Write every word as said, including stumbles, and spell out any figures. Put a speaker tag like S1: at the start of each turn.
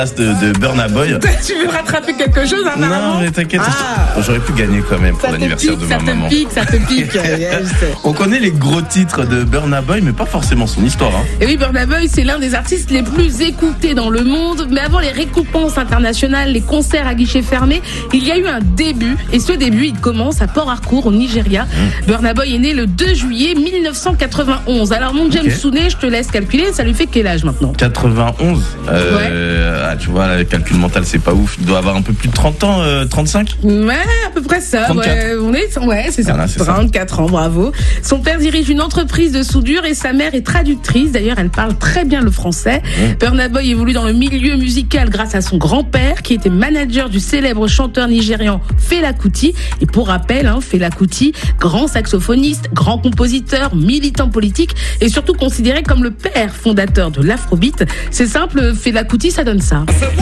S1: de, de Burna Boy.
S2: Tu veux rattraper quelque chose, hein,
S1: Non, mais t'inquiète,
S2: ah.
S1: j'aurais pu gagner quand même pour
S2: Ça
S1: l'anniversaire
S2: pique,
S1: de ma
S2: ça
S1: maman.
S2: te pique, ça te pique, ça te pique.
S1: On connaît les gros titres de Burna Boy, mais pas forcément son histoire. Hein.
S2: Et oui, Burna Boy, c'est l'un des artistes les plus écoutés dans le monde. Mais avant les récompenses internationales, les concerts à guichet fermé, il y a eu un début. Et ce début, il commence à Port Harcourt, au Nigeria. Mmh. Burna Boy est né le deux juillet mille neuf cent quatre-vingt-onze. Alors, mon James okay. Souné, je te laisse calculer. Ça lui fait quel âge maintenant?
S1: quatre-vingt-onze euh,
S2: ouais.
S1: Ah, tu vois, le calcul mental, c'est pas ouf. Il doit avoir un peu plus de trente ans, euh, trente-cinq?
S2: Ouais, à peu près ça. Ouais, on est, ouais, c'est ça.
S1: Ah, là, c'est
S2: trente-quatre
S1: ça.
S2: ans, bravo. Son père dirige une entreprise de soudure et sa mère est traductrice. D'ailleurs, elle parle très bien le français. Mmh. Burna Boy évolue dans le milieu musical grâce à son grand-père, qui était manager du célèbre chanteur nigérian Fela Kuti. Et pour rappel, hein, Fela Kuti, grand saxophoniste, grand compositeur, militant politique et surtout considéré comme le père fondateur de l'afrobeat. C'est simple, Fela Kuti, ça donne ça.